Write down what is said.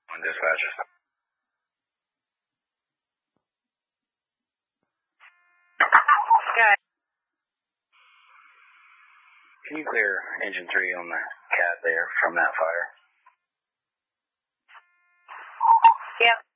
Dispatch. Good. Can you clear engine 3 on the cab there from that fire? Yep.